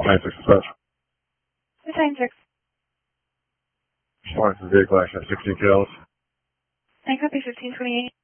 96 dispatch. 96. Responding to the vehicle action at 16 kills. I copy 1528.